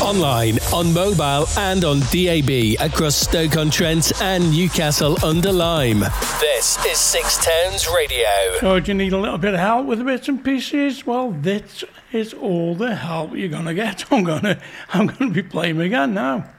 Online, on mobile and on DAB across Stoke-on-Trent and Newcastle-under-Lyme. This is Six Towns Radio. So do you need a little bit of help with the bits and pieces? Well, this is all the help you're going to get. I'm going to be playing again now.